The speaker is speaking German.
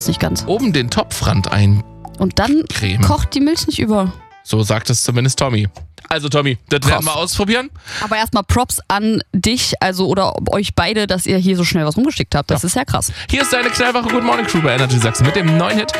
nicht ganz. Oben den Topfrand ein. Und dann kocht die Milch nicht über. So sagt es zumindest Tommy. Also Tommy, das werden wir ausprobieren. Aber erstmal Props an dich, oder euch beide, dass ihr hier so schnell was rumgeschickt habt. Das ist ja krass. Hier ist deine Knallwache Good Morning Crew bei Energy Sachsen mit dem neuen Hit